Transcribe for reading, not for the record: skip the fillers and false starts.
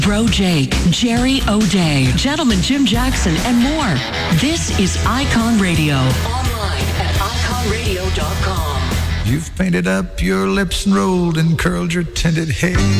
Bro Jake, Jerry O'Day, Gentleman Jim Jackson, and more. This is Icon Radio. Online at iconradio.com. You've painted up your lips and rolled and curled your tinted hair.